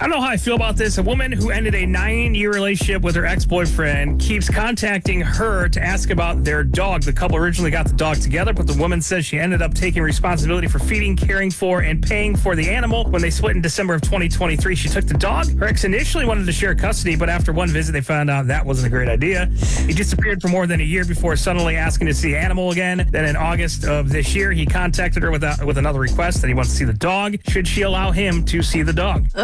I don't know how I feel about this. A woman who ended a 9-year relationship with her ex-boyfriend keeps contacting her to ask about their dog. The couple originally got the dog together, but the woman says she ended up taking responsibility for feeding, caring for, and paying for the animal. When they split in December of 2023, she took the dog. Her ex initially wanted to share custody, but after one visit, they found out that wasn't a great idea. He disappeared for more than a year before suddenly asking to see the animal again. Then in August of this year, he contacted her with another request that he wants to see the dog. Should she allow him to see the dog?